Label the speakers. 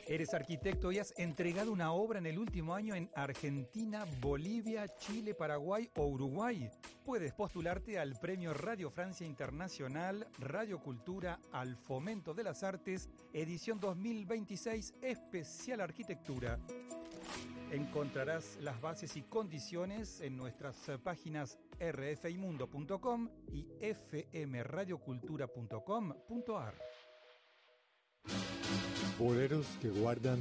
Speaker 1: Eres arquitecto y has entregado una obra en el último año en Argentina, Bolivia, Chile, Paraguay o Uruguay. Puedes postularte al Premio Radio Francia Internacional Radio Cultura al Fomento de las Artes, edición 2026, especial arquitectura. Encontrarás las bases y condiciones en nuestras páginas rfimundo.com y fmradiocultura.com.ar.
Speaker 2: Boleros que guardan